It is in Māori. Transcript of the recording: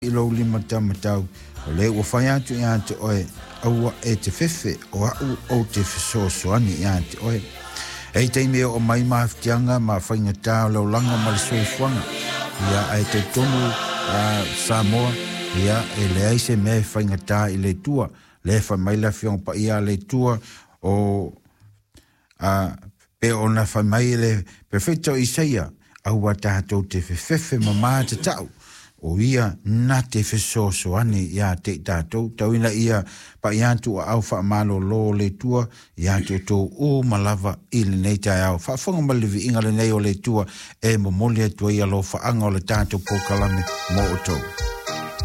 ilo lima tamatau o le ua whai atu i ante oe aua e te whewhe o au o te whesoasoani i ante oe. Ei teime o mai maaftianga ma whainga tau lau langa ma le soifuanga ia ai te tonu Samoa ia e le aise me whainga tau i le tua le whamaila whiong pa ia le tua o pe ona whamai le perfecto Isaia aua tātou te whewhe ma maa te tau o ia na te whesoasoani ia te tātou tauina ia pa iantu a au whaamalo lo le tua ia te tō o malava i le nei tai au whaafonga malivi inga le nei o le tua e mo mole atua ia lo whaanga o le tātou pokalame mo o tau.